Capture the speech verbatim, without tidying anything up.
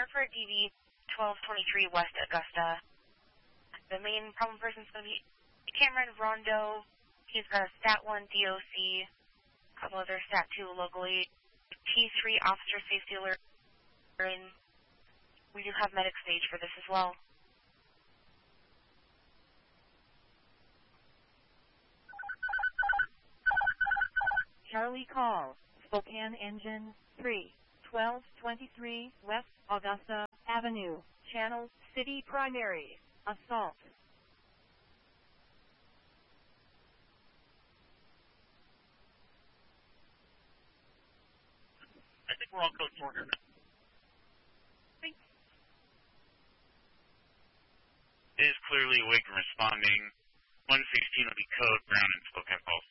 Hartford, D V twelve twenty-three West Augusta. The main problem person is going to be Cameron Rondo. He's got a Stat one D O C, a couple other Stat two locally, T three officer safety alert, and we do have medic stage for this as well. Charlie call, Spokane Engine three, twelve twenty-three West Augusta Avenue, Channel City Primary, Assault. I think we're all code four here. Thanks. It is clearly awake and responding. one sixteen will be code, Brown and Spokane Falls.